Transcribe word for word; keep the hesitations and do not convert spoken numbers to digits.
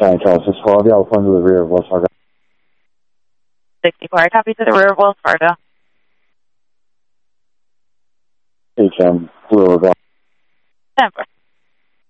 County Charles six twelve, y'all point to the rear of Wells Fargo. sixty-four, copy to the rear of Wells Fargo. H M, Blue Oval.